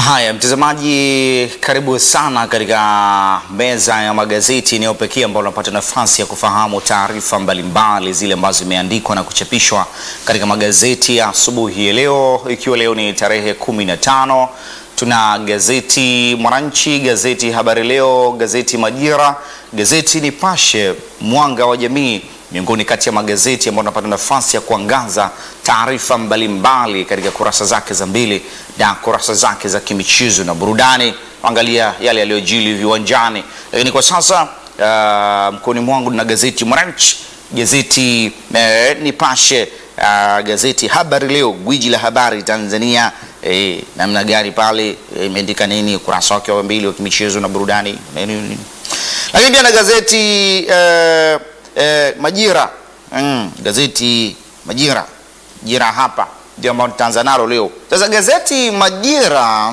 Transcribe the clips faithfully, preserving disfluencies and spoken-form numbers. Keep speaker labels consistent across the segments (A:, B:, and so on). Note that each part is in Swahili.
A: Haya mtazamaji, karibu sana katika meza ya magazeti eneo pekee ambao unapata nafasi ya kufahamu taarifa mbalimbali zile ambazo zimeandikwa na kuchapishwa katika magazeti ya asubuhi ya leo, ikiwa leo ni tarehe kumi na tano. Tuna gazeti Mwananchi, gazeti Habari Leo, gazeti Majira, gazeti Nipashe, Mwanga wa Jamii, miongoni kati ya magazeti ambayo unapata nafasi ya kuangaza taarifa mbalimbali katika kurasa zake za mbili na kurasa zake za kimichezo na burudani. Angalia yale yaliyojili viwanjani. Lakini kwa sasa uh, mkononi mwangu na gazeti Mwananchi, gazeti uh, Nipashe, uh, gazeti Habari Leo, gwiji la habari Tanzania. Eh, namna gani pale imeandika eh, nini kurasa wake wa mbili wa kimichezo na burudani. Lakini pia na gazeti uh, uh, Majira, mm, gazeti Majira Majira hapa ndio ambao tutaanza nalo leo. Sasa gazeti Majira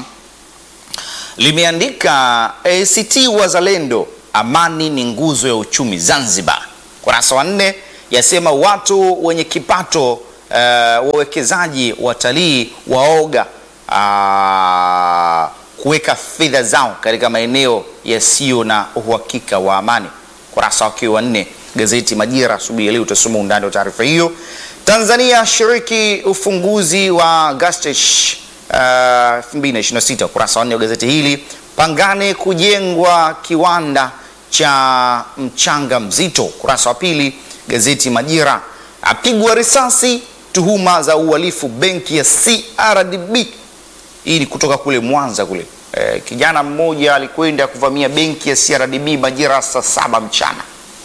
A: limeandika A C T Wazalendo, amani ni nguzo ya uchumi Zanzibar. Kurasa wa nne yasema watu wenye kipato, uh, wawekezaji, watalii waoga uh, kuweka fedha zao katika maeneo yasiyo na uhakika wa amani. Kurasa wa nne gazeti Majira asubuhi leo utasoma undani wa taarifa hiyo. Tanzania shiriki ufunguzi wa Gastesh uh, elfu mbili na ishirini na sita. Kurasa wa nne wa gazeti hili. Pangane kujengwa kiwanda cha mchanga mzito. Kurasa wa pili gazeti Majira. Apigwa risasi tuhuma za uhalifu benki ya C R D B. Hii ni kutoka kule Mwanza kule. E, kijana mmoja alikwenda kuvamia benki ya C R D B majira saa saba mchana.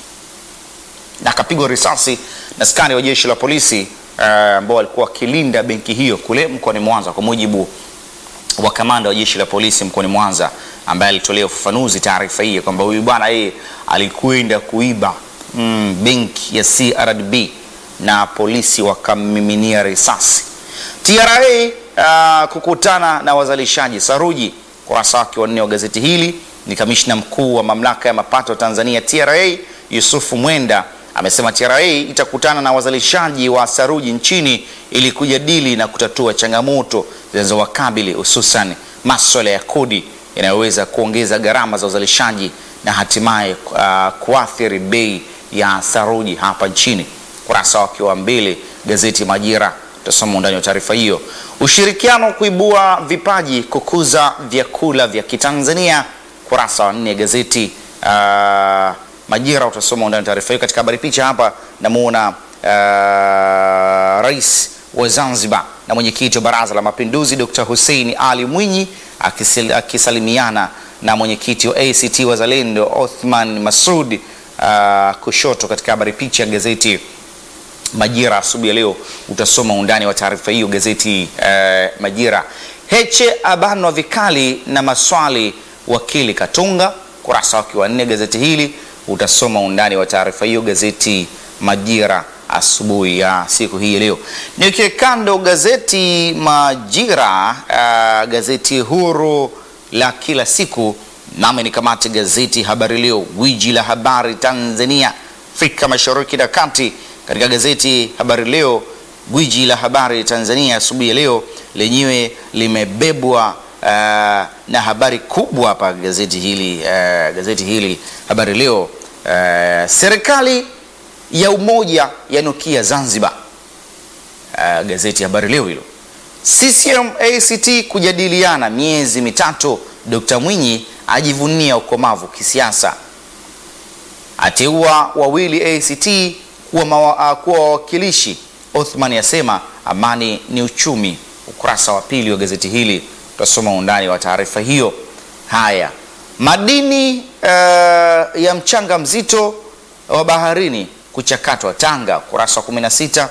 A: Na akapigwa risasi na askari wa jeshi la polisi ambao uh, walikuwa wakilinda benki hiyo kule mkoani Mwanza, kwa mujibu wa kamanda wa jeshi la polisi mkoani Mwanza ambaye alitolea ufafanuzi taarifa hii kwamba huyu bwana yeye alikwenda kuiba mm, benki ya C R D B na polisi wakamiminia risasi. T R A uh, kukutana na wazalishaji saruji. Kurasa wake wa nne wa gazeti hili ni kamishna mkuu wa mamlaka ya mapato Tanzania T R A Yusufu Mwenda amesema T R A itakutana na wazalishaji wa saruji nchini ili kujadili na kutatua changamoto zinazowakabili, hususan masuala ya kodi yanayoweza kuongeza gharama za uzalishaji na hatimaye uh, kuathiri bei ya saruji hapa nchini. Kurasa wake wa mbili gazeti Majira tutasoma undani wa taarifa hiyo. Ushirikiano kuibua vipaji kukuza vyakula vya Kitanzania. Kurasa wa nne gazeti uh, Majira utasoma undani taarifa hiyo. Katika habari picha hapa namuona uh, Rais wa Zanzibar na mwenyekiti wa Baraza la Mapinduzi Doctor Hussein Ali Mwinyi akisal, akisalimiana na mwenyekiti wa A C T Wazalendo Othman Masoud uh, kushoto. Katika habari picha ya gazeti Majira asubuhi leo utasoma undani wa taarifa hiyo gazeti uh, Majira. Heche abanwa vikali na maswali wakili Katunga. Kurasa wake wa nne gazeti hili utasoma undani wa taarifa hiyo gazeti Majira asubuhi ya siku hii leo. Niweke kando gazeti Majira, uh, gazeti huru la kila siku, nami nikamate gazeti Habari Leo, gwiji la habari Tanzania, Afrika Mashariki na Kati. Katika gazeti Habari Leo, gwiji la habari Tanzania asubuhi leo, lenyewe limebebwa uh, na habari kubwa hapa gazeti hili, uh, gazeti hili Habari Leo. Uh, serikali ya umoja yanukia Zanzibar. Uh, gazeti Habari Leo hilo. C C M A C T kujadiliana miezi mitatu, Doctor Mwinyi ajivunia ukomavu kisiasa. Ateua wawili A C T kuwa kuwa wawakilishi. Othman yasema amani ni uchumi. Ukurasa wa pili wa gazeti hili tutasoma undani wa taarifa hiyo. Haya, madini uh, ya mchanga mzito wa baharini kuchakatwa Tanga. Kurasa wa kumi na sita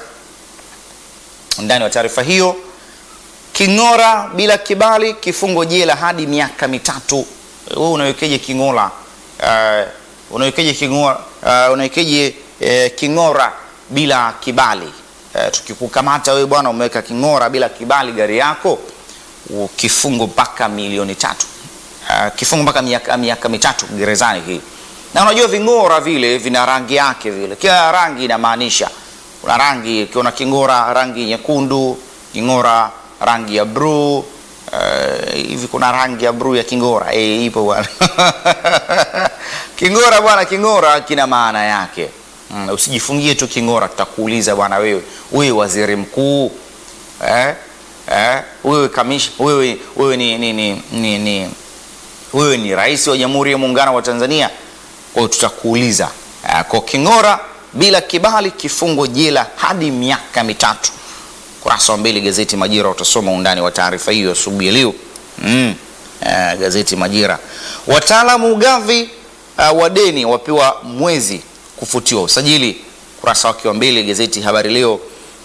A: ndani wa taarifa hiyo. King'ora bila kibali kifungo jela hadi miaka mitatu. Wewe unawekeje king'ora? Uh, unawekeje king'ora? Uh, unawekeje uh, king'ora bila kibali? Uh, tukikukamata wewe bwana umeweka king'ora bila kibali gari yako, kifungo mpaka milioni tatu. Uh, kifungo mpaka miaka, miaka mitatu gerezani hii. Na unajua ving'ora vile vina rangi yake vile. Kila rangi inamaanisha. Kuna rangi, ukiona king'ora rangi nyekundu, king'ora rangi ya blue, uh, uh, hivi kuna rangi ya blue ya king'ora? Eh, ipo bwana. King'ora bwana, king'ora kina maana yake. Mm, usijifungie tu king'ora, tutakuuliza bwana, wewe wewe waziri mkuu, eh eh wewe kamish wewe wewe ni ni ni, ni, ni wewe ni rais wa Jamhuri ya Muungano wa Tanzania. Kwa hiyo tutakuuliza. Uh, kwa king'ora bila kibali kifungo jela hadi miaka mitatu. Kurasa wa mbili gazeti Majira utasoma undani wa taarifa hiyo asubuhi leo. Mm. Uh, gazeti Majira. Wataalamu ugavi uh, wa deni wapewa mwezi kufutiwa usajili. Kurasa wa mbili gazeti Habari Leo,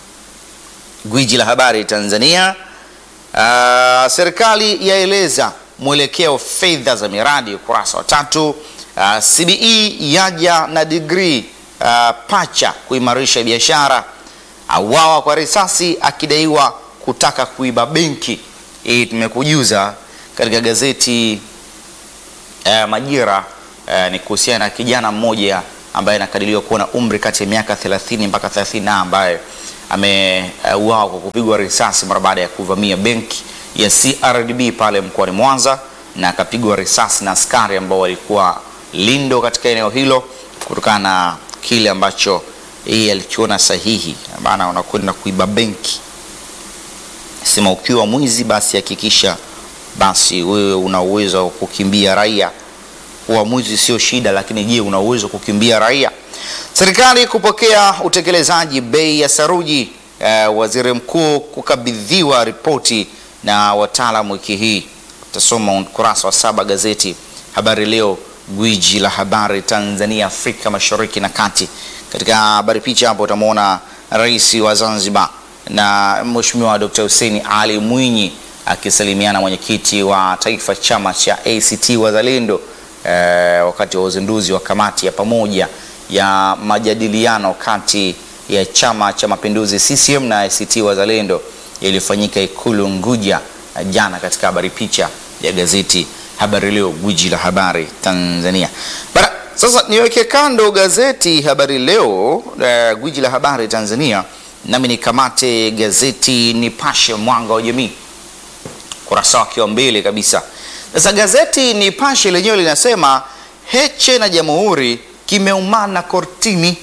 A: gwiji la habari Tanzania. Uh, serikali yaeleza mwelekeo fedha za miradi. Kurasa wa tatu. Uh, C B E yaja na degree uh, pacha kuimarisha biashara. Auawa kwa risasi akidaiwa kutaka kuiba benki. Hii tumekujuza katika gazeti uh, Majira. Uh, ni kuhusiana na kijana mmoja ambaye anakadiriwa kuwa na umri kati ya miaka thelathini mpaka thelathini na ambaye ameuawa uh, kwa kupigwa risasi mara baada ya kuvamia benki ya C R D B pale mkoani Mwanza, na akapigwa risasi na askari ambao walikuwa lindo katika eneo hilo kutokana na kile ambacho yeye alikiona sahihi. Maana unakwenda kuiba benki, sema ukiwa mwizi basi hakikisha basi wewe una uwezo wa kukimbia raia. Kuwa mwizi sio shida, lakini je, una uwezo kukimbia raia? Serikali kupokea utekelezaji bei ya saruji. Uh, waziri mkuu kukabidhiwa ripoti na wataalamu wiki hii. Utasoma ukurasa wa saba gazeti Habari Leo, gwiji la habari Tanzania, Afrika Mashariki na Kati. Katika habari picha hapo utamuona Rais wa Zanzibar na Mheshimiwa Doctor Hussein Ali Mwinyi akisalimiana mwenyekiti wa taifa chama cha A C T Wazalendo eh, wakati wa uzinduzi wa kamati ya pamoja ya majadiliano kati ya Chama cha Mapinduzi C C M na A C T Wazalendo ilifanyika Ikulu Nguja jana. Katika habari picha ya gazeti Habari Leo, gwiji la habari Tanzania. Bara, sasa niweke kando gazeti Habari Leo, uh, gwiji la habari Tanzania, nami nikamate gazeti Nipashe Mwanga wa Jamii. Kurasa wake wa mbele kabisa. Sasa gazeti Nipashe lenyewe linasema Heche na Jamhuri kimeumana kortini.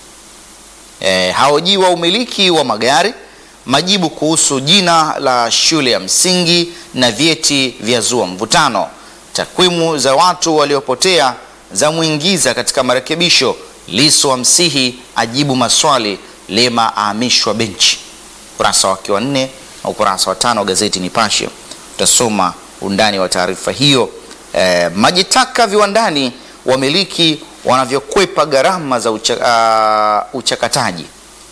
A: E, haojiwa umiliki wa magari, majibu kuhusu jina la shule ya msingi na vyeti vya zua mvutano. Takwimu za watu waliopotea za muingiza katika marekebisho. Lissu wa msihi ajibu maswali, Lema ahamishwa benchi. Ukurasa wake wa nne na ukurasa wa tano gazeti Nipashe utasoma undani wa taarifa hiyo. E, majitaka viwandani wamiliki wanavyokwepa gharama za ucha, uh, uchakataji.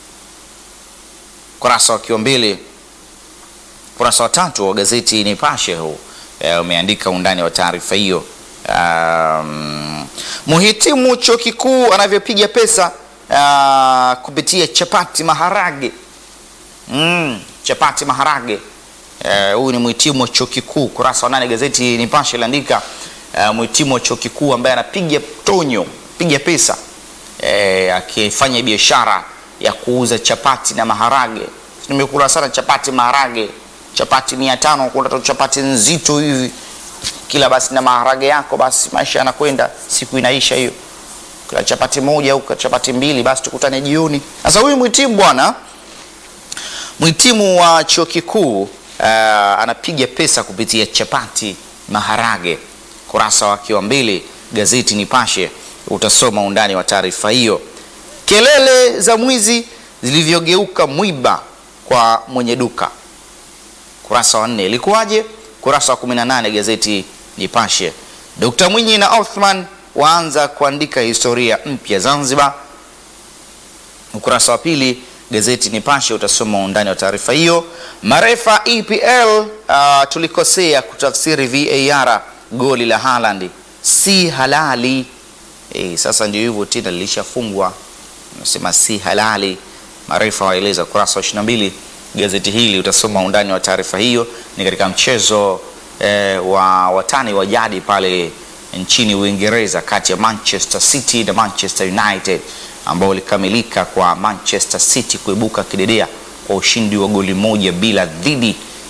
A: Kurasa wa mbili, kurasa wa tatu wa gazeti Nipashe huu e, umeandika undani wa taarifa hiyo. Um, muhitimu chuo kikuu anavyopiga pesa uh, kupitia chapati maharage. Mm, chapati maharage. Huyu uh, ni muhitimu wa chuo kikuu. Kurasa wa nane gazeti Nipashe laandika uh, muhitimu wa chuo kikuu ambaye anapiga tonyo, piga pesa uh, akifanya biashara ya kuuza chapati na maharage. Nimekula sana chapati maharage, chapati mia tano kuna chapati nzito hivi. Kila basi na maharage yako basi maisha yanakwenda, siku inaisha hiyo. Kila chapati moja au chapati mbili basi tukutane jioni. Sasa huyu muhitimu bwana, muhitimu wa chuo kikuu uh, anapiga pesa kupitia chapati maharage. Kurasa wake wa mbili gazeti Nipashe utasoma undani wa taarifa hiyo. Kelele za mwizi zilivyogeuka mwiba kwa mwenye duka. Kurasa wa nne ilikuwaje? Kurasa wa kumi na nane gazeti Nipashe. Doctor Mwinyi na Othman waanza kuandika historia mpya Zanzibar. Ukurasa wa pili gazeti Nipashe utasoma undani wa taarifa hiyo. Marefa E P L uh, tulikosea kutafsiri V A R goli la Haaland si halali. E, sasa ndio hivyo tena lilishafungwa. Nasema si halali. Marefa waeleza. Kurasa wa ishirini na mbili gazeti hili utasoma undani wa taarifa hiyo. Ni katika mchezo eh, wa watani wa jadi pale nchini Uingereza kati ya Manchester City na Manchester United, ambao ulikamilika kwa Manchester City kuibuka kidedea kwa ushindi wa goli moja bila dhidi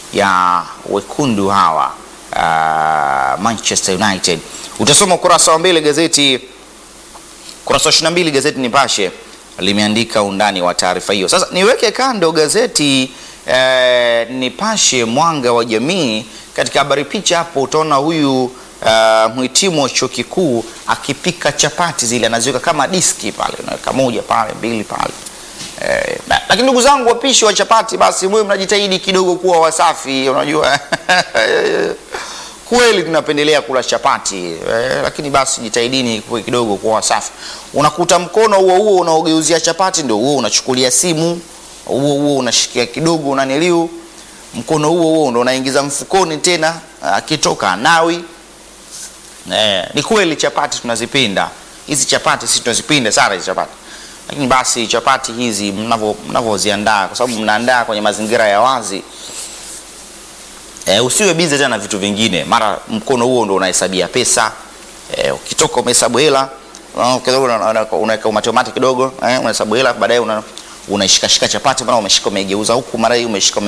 A: ya wekundu hawa uh, Manchester United. Utasoma ukurasa wa mbele gazeti, ukurasa wa ishirini na mbili gazeti Nipashe limeandika undani wa taarifa hiyo. Sasa niweke kando gazeti eh, Nipashe Mwanga wa Jamii. Katika habari picha hapo utaona huyu uh, mhitimu wa chuo kikuu akipika chapati zile, anaziweka kama diski pale, unaweka moja pale, mbili pale. Eh, lakini ndugu zangu wapishi wa chapati, basi mwe mnajitahidi kidogo kuwa wasafi, unajua kweli tunapendelea kula chapati eh, lakini basi jitahidini kwa kidogo kuwa wasafi. Unakuta mkono huo huo unaogeuzia chapati ndio huo unachukulia simu, huo huo unashikia kidogo unaniliu, mkono huo huo ndio unaingiza mfukoni tena, akitoka nawi. Eh, ni kweli chapati tunazipenda. Hizi chapati sisi tunazipenda sana hizi chapati. Lakini basi chapati hizi mnavyo mnavyoziandaa, kwa sababu mnaandaa kwenye mazingira ya wazi, eh, usiwe busy tena na vitu vingine. Mara mkono huo ndio unahesabia pesa. Eh, ukitoka umehesabu hela, kidogo unaweka umate kidogo, eh, unahesabu hela, baadaye una unaishika shika chapati, mara umeshika umegeuza huku, mara hii umeshika